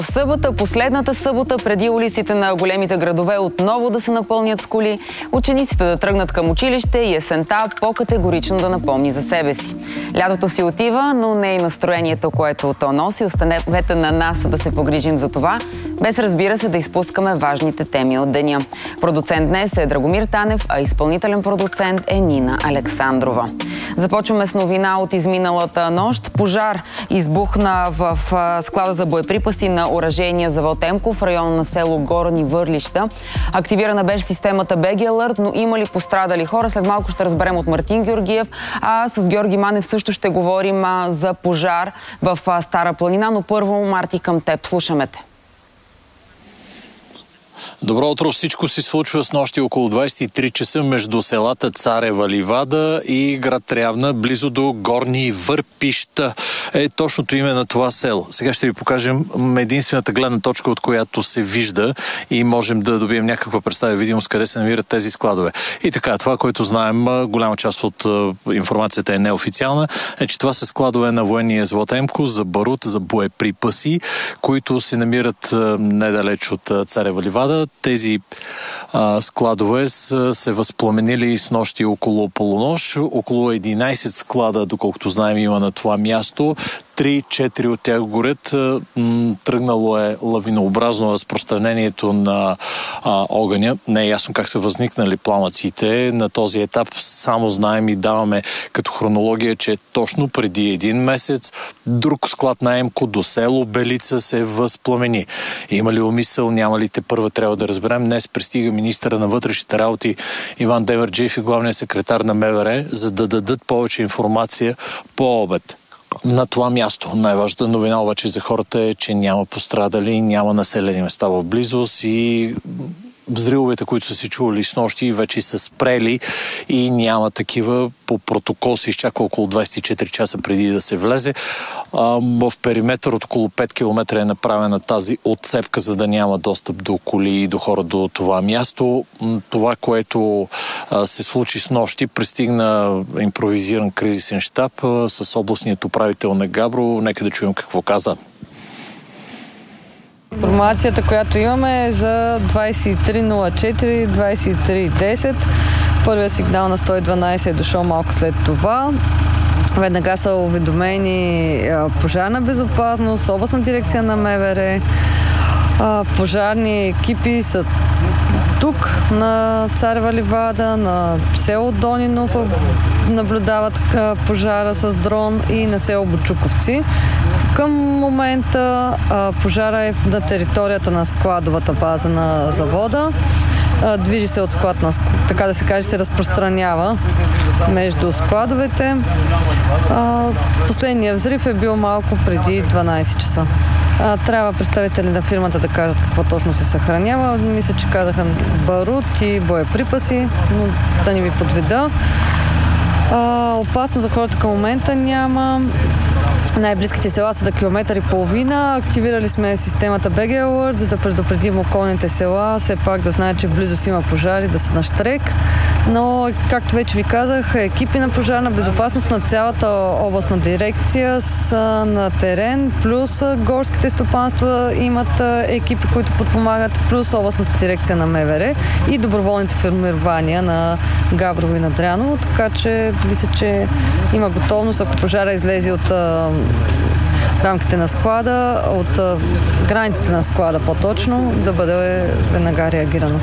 В събота, последната събота, преди улиците на големите градове отново да се напълнят с коли, учениците да тръгнат към училище и есента по-категорично да напомни за себе си. Лятото си отива, но не и настроението, което то носи. Останете на нас да се погрижим за това, без, разбира се, да изпускаме важните теми от деня. Продуцент днес е Драгомир Танев, а изпълнителен продуцент е Нина Александрова. Започваме с новина от изминалата нощ. Пожар избухна в склада за боеприпаси на оръжейния завод Емков в района на село Горни Върлища. Активирана беше системата BG Alert, но има ли пострадали хора? След малко ще разберем от Мартин Георгиев, а с Георги Манев също ще говорим за пожар в Стара планина. Но първо, Марти, към теб. Слушаме те. Добро утро! Всичко се случва с нощи около 23 часа между селата Царева ливада и град Трявна, близо до Горни Върпища. Е точното име на това село. Сега ще ви покажем единствената гледна точка, от която се вижда и можем да добием някаква представа и видимост къде се намират тези складове. И така, това, което знаем, голяма част от информацията е неофициална, е, че това са складове на военния завод Емко за барут, за боеприпаси, които се намират недалеч от Царева ливада. Тези складове са се възпламенили с нощи около полунощ. Около 11 склада, доколкото знаем, има на това място. 3-4 от тях горят. Тръгнало е лавинообразно разпространението на огъня. Не е ясно как са възникнали пламъците. На този етап само знаем и даваме като хронология, че точно преди един месец друг склад на Емко до село Белица се възпламени. Има ли умисъл, няма ли, те първа трябва да разберем. Днес пристига министъра на вътрешните работи Иван Демерджиев и главният секретар на МВР, за да дадат повече информация по обед на това място. Най-важната новина обаче за хората е, че няма пострадали, няма населени места в близост и взривовете, които са се чували с нощи, вече са спрели и няма такива. По протокол се изчаква около 24 часа преди да се влезе. В периметър от около 5 км е направена тази отцепка, за да няма достъп до коли и до хора до това място. Това, което се случи с нощи, пристигна импровизиран кризисен щаб с областният управител на Габрово. Нека да чуем какво каза. Информацията, която имаме е за 23.04, 23.10. Първият сигнал на 112 е дошъл малко след това. Веднага са уведомени пожарна безопасност, областна дирекция на МВР. Пожарни екипи са тук на Царева ливада, на село Донинов наблюдават пожара с дрон и на село Бочуковци. Към момента пожара е на територията на складовата база на завода. Движи се от склад на склад, така да се каже, се разпространява между складовете. Последният взрив е бил малко преди 12 часа. Трябва представители на фирмата да кажат какво точно се съхранява. Мисля, че казаха барут и боеприпаси, но да не ви подведа. Опасно за хората към момента няма. Най-близките села са до километър и половина. Активирали сме системата BG Alert, за да предупредим околните села. Все пак да знаят, че близо си има пожари, да са на щрек. Но, както вече ви казах, екипи на пожарна безопасност на цялата областна дирекция са на терен, плюс горските стопанства имат екипи, които подпомагат, плюс областната дирекция на МВР и доброволните формирования на Габрово и на Дряново. Така че, мисля, че има готовност, ако пожара излезе от рамките на склада, от границите на склада по-точно, да бъде веднага реагирано.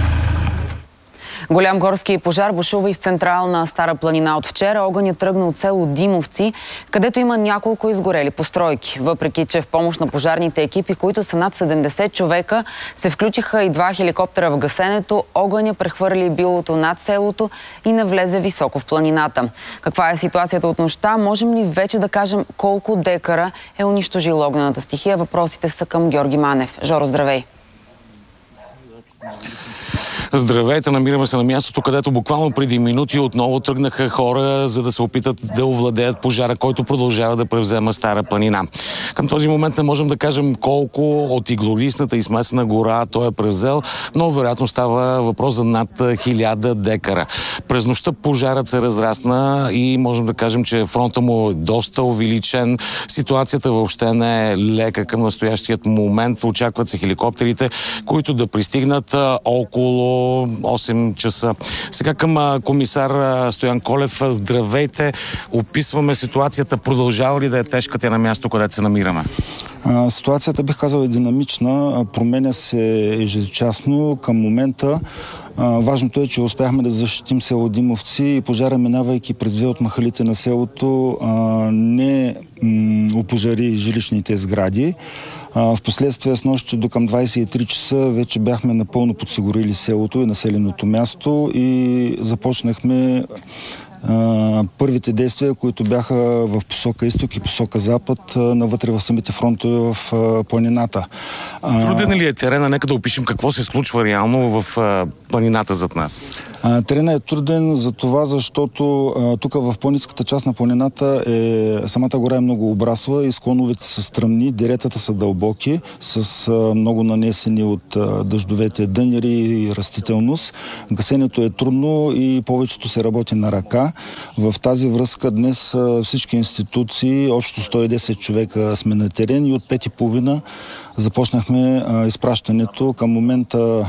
Голям горски пожар бушува и в централна Стара планина от вчера. Огънят тръгна от село Димовци, където има няколко изгорели постройки. Въпреки че в помощ на пожарните екипи, които са над 70 човека, се включиха и 2 хеликоптера в гасенето, огъня прехвърли билото над селото и навлезе високо в планината. Каква е ситуацията от нощта? Можем ли вече да кажем колко декара е унищожила огнената стихия? Въпросите са към Георги Манев. Жоро, здравей! Здравейте, намираме се на мястото, където буквално преди минути отново тръгнаха хора, за да се опитат да овладеят пожара, който продължава да превзема Стара планина. Към този момент не можем да кажем колко от иглолистната и смесена гора той е превзел, но вероятно става въпрос за над 1000 декара. През нощта пожарът се разрасна и можем да кажем, че фронта му е доста увеличен. Ситуацията въобще не е лека към настоящият момент. Очакват се хеликоптерите, които да пристигнат около 8 часа. Сега към комисар Стоян Колев. Здравейте! Описваме ситуацията. Продължава ли да е тежка тя на място, където се намираме? Ситуацията, бих казал, е динамична. Променя се ежечасно. Към момента важното е, че успяхме да защитим село Димовци и пожара, минавайки през две от махалите на селото, не опожари жилищните сгради. Впоследствие с нощи до към 23 часа вече бяхме напълно подсигурили селото и населеното място и започнахме първите действия, които бяха в посока изток и посока запад, навътре в самите фронтове в планината. Труден ли е терена? Нека да опишем какво се случва реално в планината зад нас. Терена е труден за това, защото тук в по-ниската част на планината самата гора е много обрасла и склоновете са стръмни, деретата са дълбоки, с много нанесени от дъждовете дънери и растителност. Гасенето е трудно и повечето се работи на ръка. В тази връзка днес всички институции, общо 110 човека сме на терен и от 5:30 започнахме изпращането. Към момента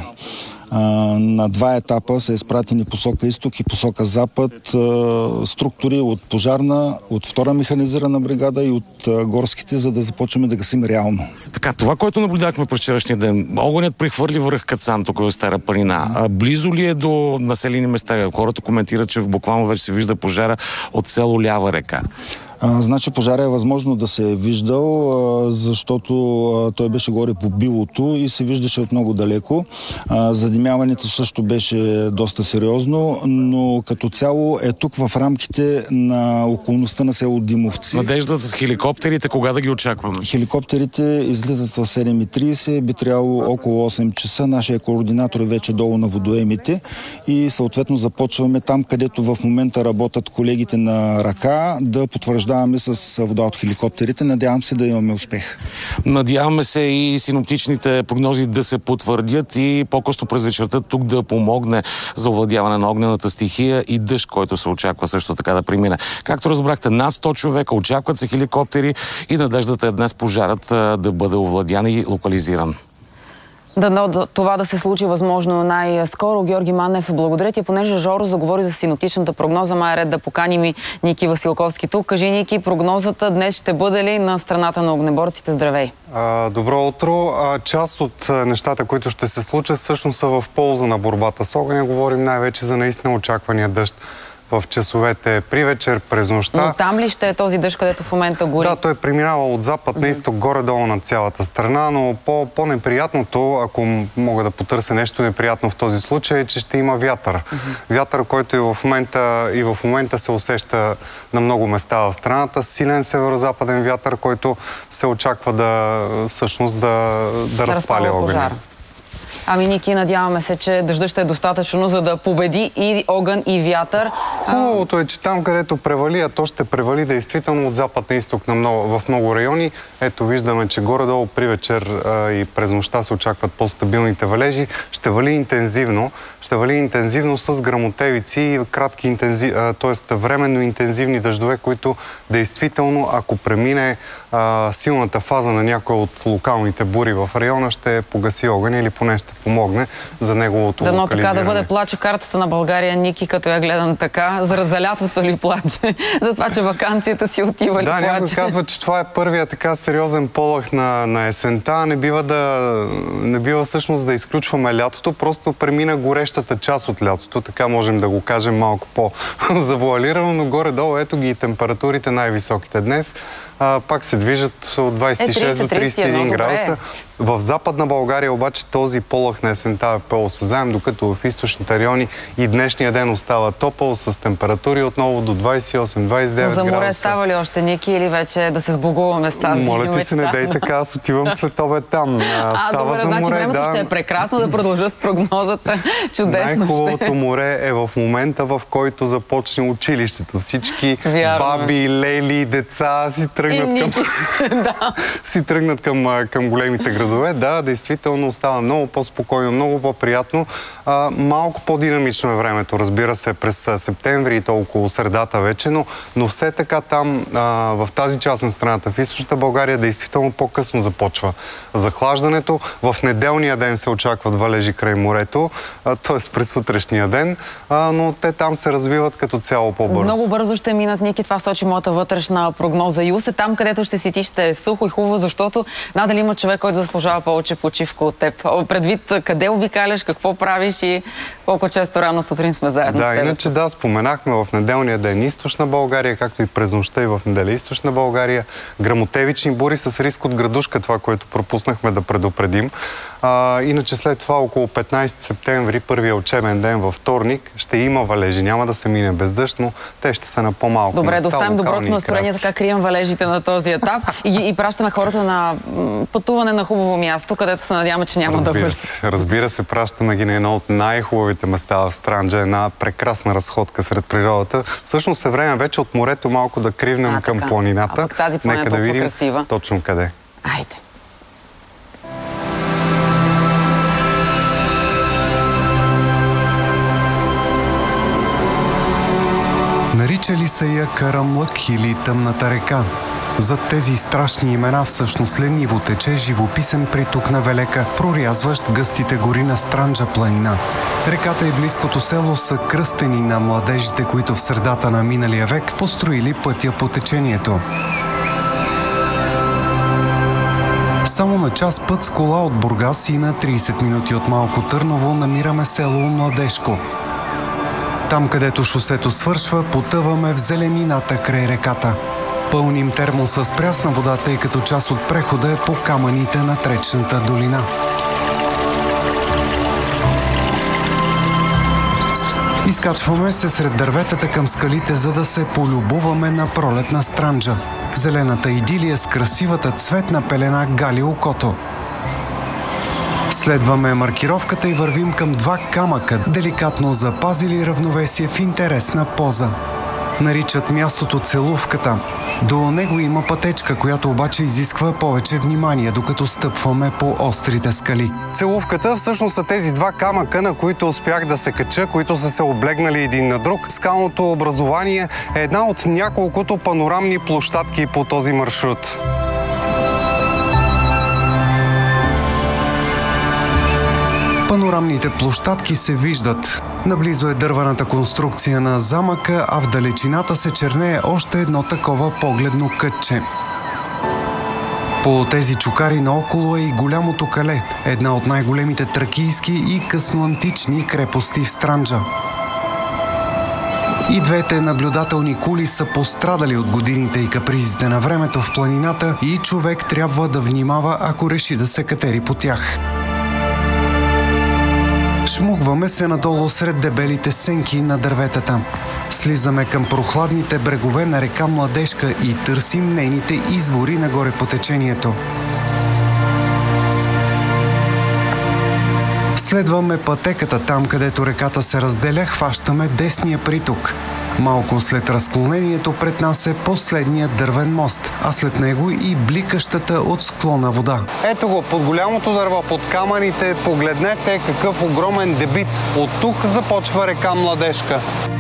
на 2 етапа са изпратени посока изток и посока запад структури от пожарна, от 2-та механизирана бригада и от горските, за да започваме да гасим реално. Така, това, което наблюдахме през вчерашния ден, огънят прехвърли връх Кацан, тук в Стара планина. Близо ли е до населени места? Хората коментират, че буквално вече се вижда пожара от село Лява река. Значи пожара е възможно да се е виждал, защото той беше горе по билото и се виждаше от много далеко. Задимяването също беше доста сериозно, но като цяло е тук в рамките на околността на село Димовци. Надеждата с хеликоптерите, кога да ги очакваме? Хеликоптерите излитат в 7:30, би трябвало около 8 часа. Нашия координатор е вече долу на водоемите и съответно започваме там, където в момента работят колегите на ръка, да потвърждаваме с вода от хеликоптерите. Надявам се да имаме успех. Надяваме се и синоптичните прогнози да се потвърдят и по-късно през вечерта тук да помогне за овладяване на огнената стихия и дъжд, който се очаква също така да премине. Както разбрахте, над 100 човека, очакват се хеликоптери и надеждата е днес пожарът да бъде овладян и локализиран. Дано това да се случи възможно най-скоро. Георги Манев, благодаря ти, понеже Жоро заговори за синоптичната прогноза. Май е ред да поканим и Ники Василковски тук. Кажи, Ники, прогнозата днес ще бъде ли на страната на огнеборците? Здравей! Добро утро! Част от нещата, които ще се случат, всъщност са в полза на борбата с огъня. Говорим най-вече за наистина очаквания дъжд в часовете при вечер, през нощта. Но там ли ще е този дъжд, където в момента гори? Да, той преминава от запад на изток, горе-долу на цялата страна, но по-неприятното, ако мога да потърся нещо неприятно в този случай, е, че ще има вятър. Вятър, който и в момента се усеща на много места в страната. Силен северо-западен вятър, който се очаква да разпали огъня. Ами, Ники, надяваме се, че дъждът ще е достатъчно, за да победи и огън, и вятър. Хубавото е, че там, където превали, а то ще превали действително от запад на изток в много райони. Ето, виждаме, че горе-долу при вечер и през нощта се очакват по-стабилните валежи. Ще вали интензивно с гръмотевици и кратки т.е. временно интензивни дъждове, които действително, ако премине силната фаза на някои от локалните бури в района, ще погаси огън или поне ще помогне за неговото локализиране. Дано така да бъде. Плаче картата на България, Ники, като я гледам така. За лятото ли плаче? За това, че ваканцията си отива ли плаче? Да, някой казва, че това е първият така сериозен полъх на есента. Не бива всъщност да изключваме лятото. Просто премина горещата част от лятото. Така можем да го кажем малко по-завуалирано, но горе-долу ето ги и температурите най-високите днес. пак се движат от 26 до 31 градуса. В Западна България обаче този полъх на есента е по-осезаем, докато в източните райони и днешния ден остава топъл с температури отново до 28-29 градуса. За море става ли още, Ники, или вече да се сбогуваме с тази мечта? Моля ти се, не дей така, аз отивам след обед там. Добре, значи времето ще е прекрасно, да продължа с прогнозата. Чудесно ще. Най-хубавото море е в момента, в който започне училището. Всички баби, лели, деца си тръгнат към големите градове. Да, действително става много по-спокойно, много по-приятно. Малко по-динамично е времето, разбира се, през септември и то около средата вече, но все така там, в тази част на страната, в източната България, действително по-късно започва захлаждането. В неделния ден се очакват валежи край морето, т.е. през утрешния ден, но те там се развиват като цяло по-бързо. Много бързо ще минат, Ники, това сочи моята вътрешна прогноза. Юсе, там, където ще си ти, ще е сухо и хубаво, защото надали има човек, който заслужава повече почивка от теб. Предвид къде обикаляш, какво правиш и колко често рано сутрин сме заедно с теб. Иначе споменахме в неделния ден източна България, както и през нощта и в неделя източна България. Гръмотевични бури с риск от градушка, това, което пропуснахме да предупредим. Иначе след това около 15 септември, първия учебен ден във вторник, ще има валежи. Няма да се мине без дъжд, но те ще са на по-малко. Добре, да оставим доброто настроение, така крием валежите на този етап и пращаме хората на пътуване на хубаво място, където се надяваме, че няма да върши. Разбира се, пращаме ги на едно от най-хубавите места в Странджа, една прекрасна разходка сред природата. Всъщност е време вече от морето малко да кривнем към планината. Тази планина Нека да видим красива. Точно къде. Айде. Наричали са я Карамлък или Тъмната река. Зад тези страшни имена всъщност лениво тече живописен приток на Велека, прорязващ гъстите гори на Странджа планина. Реката и близкото село са кръстени на младежите, които в средата на миналия век построили пътя по течението. Само на час път с кола от Бургас и на 30 минути от Малко Търново намираме село Младежко. Там, където шосето свършва, потъваме в зеленината край реката. Пълним термоса с прясна вода, тъй като част от прехода е по камъните на Тречната долина. Изкачваме се сред дърветата към скалите, за да се полюбуваме на пролетна Странджа. Зелената идилия с красивата цветна пелена гали окото. Следваме маркировката и вървим към два камъка, деликатно запазили равновесие в интересна поза. Наричат мястото Целувката. До него има пътечка, която обаче изисква повече внимание, докато стъпваме по острите скали. Целувката всъщност са тези два камъка, на които успях да се кача, които са се облегнали един на друг. Скалното образование е една от няколкото панорамни площадки по този маршрут. Панорамните площадки се виждат. Наблизо е дървената конструкция на замъка, а в далечината се чернее още едно такова погледно кътче. По тези чукари наоколо е и голямото кале, една от най-големите тракийски и късноантични крепости в Странджа. И двете наблюдателни кули са пострадали от годините и капризите на времето в планината и човек трябва да внимава, ако реши да се катери по тях. Шмугваме се надолу сред дебелите сенки на дърветата. Слизаме към прохладните брегове на река Младежка и търсим нейните извори нагоре по течението. Следваме пътеката там, където реката се разделя, хващаме десния приток. Малко след разклонението пред нас е последният дървен мост, а след него и бликащата от склона вода. Ето го, под голямото дърво, под камъните, погледнете какъв огромен дебит. От тук започва река Младежка.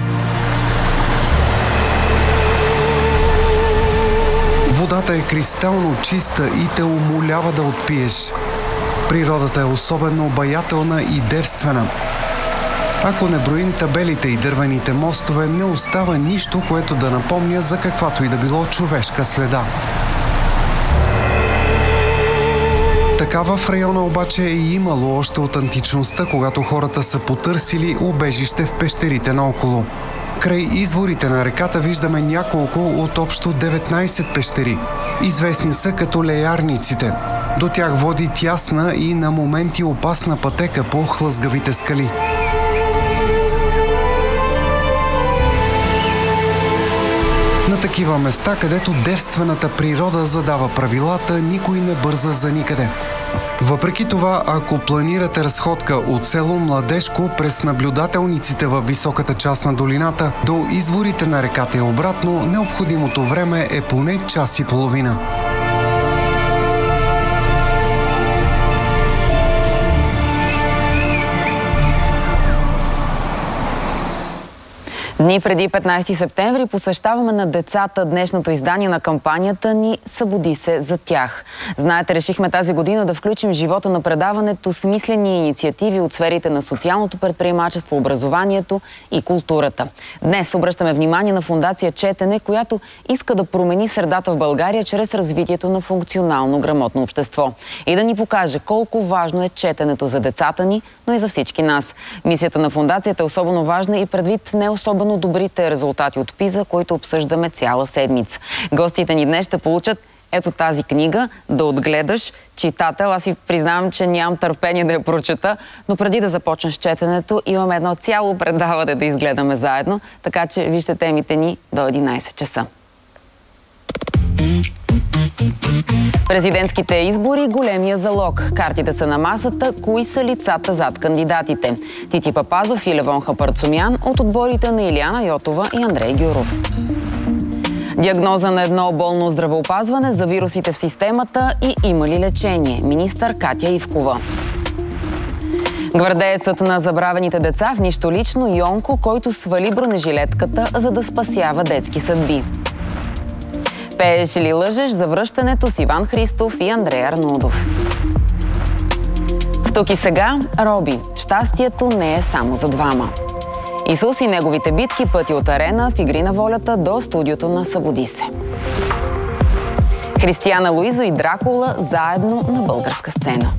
Водата е кристално чиста и те умолява да отпиеш. Природата е особено обаятелна и девствена. Ако не броим табелите и дървените мостове, не остава нищо, което да напомня за каквато и да било човешка следа. Такава в района обаче е имало още от античността, когато хората са потърсили убежище в пещерите наоколо. Край изворите на реката виждаме няколко от общо 19 пещери. Известни са като леярниците. До тях води тясна и на моменти опасна пътека по хлъзгавите скали. На такива места, където девствената природа задава правилата, никой не бърза за никъде. Въпреки това, ако планирате разходка от село Младежко през наблюдателниците във високата част на долината до изворите на реката и обратно, необходимото време е поне час и половина. Дни преди 15 септември посвещаваме на децата днешното издание на кампанията ни "Събуди се за тях". Знаете, решихме тази година да включим в живота на предаването смислени инициативи от сферите на социалното предприемачество, образованието и културата. Днес обръщаме внимание на фондация Четене, която иска да промени средата в България чрез развитието на функционално грамотно общество и да ни покаже колко важно е четенето за децата ни, но и за всички нас. Мисията на фондацията е особено важна и предвид не особено добрите резултати от ПИЗа, които обсъждаме цяла седмица. Гостите ни днес ще получат ето тази книга "Да отгледаш", читател. Аз си признавам, че нямам търпение да я прочета, но преди да започнеш четенето, имаме едно цяло предаване да изгледаме заедно, така че вижте темите ни до 11 часа. Президентските избори – големия залог. Картите са на масата. Кои са лицата зад кандидатите? Тити Папазов и Левон Хапарцумян от отборите на Илияна Йотова и Андрей Гюров. Диагноза на едно болно здравеопазване за вирусите в системата и има ли лечение? Министър Катя Ивкова. Гвардеецът на забравените деца в нищо лично Йонко, който свали бронежилетката, за да спасява детски съдби. Пееш или лъжеш за връщането с Иван Христов и Андрей Арнудов. В "Тук и сега" Роби. Щастието не е само за двама. Исус и неговите битки, пъти от арена в "Игри на волята" до студиото на "Събуди се". Християна Луизо и Дракула заедно на българска сцена.